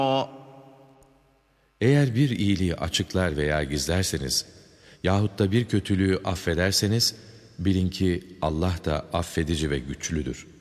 Eğer bir iyiliği açıklar veya gizlerseniz yahut da bir kötülüğü affederseniz bilin ki Allah da affedici ve güçlüdür.